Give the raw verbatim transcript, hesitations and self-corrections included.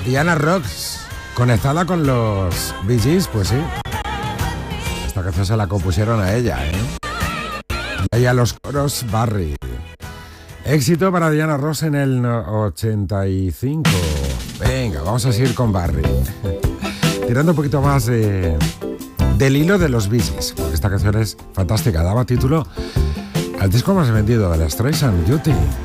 Diana Ross, conectada con los Bee Gees, pues sí. Esta canción se la compusieron a ella, ¿eh? Y ahí a los coros Barry. Éxito para Diana Ross en el ochenta y cinco. Venga, vamos a seguir con Barry. Tirando un poquito más de, del hilo de los Bee Gees, porque esta canción es fantástica. Daba título al disco más vendido de la Streisand, Beauty.